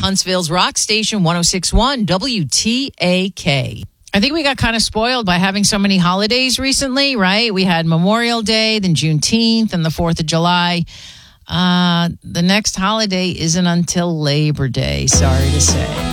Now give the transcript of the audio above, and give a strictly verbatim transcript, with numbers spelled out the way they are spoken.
Huntsville's Rock Station one oh six point one W T A K. I think we got kind of spoiled by having so many holidays recently, right? We had Memorial Day, then Juneteenth, and the fourth of July. Uh, the next holiday isn't until Labor Day, sorry to say.